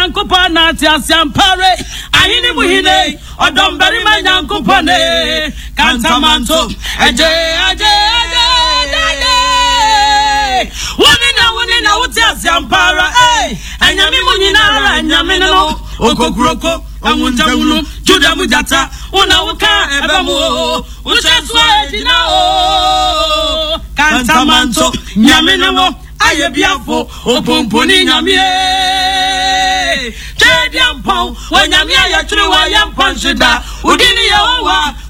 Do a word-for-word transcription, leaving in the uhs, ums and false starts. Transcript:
nyankopa na ti asiampare ahini muhine odom barima nyankopa ne kantamanto eje eje eje woni na woni na wuti asiampara eh anyame munyina anyame no okokuroko anwuntamunu juda mujata una wuka ebemu ucheso edina o kantamanto nyame no ayebiafo opomponi nyame Tediampon, when Yamia Yatru, I am Ponchida, Udini Yawa.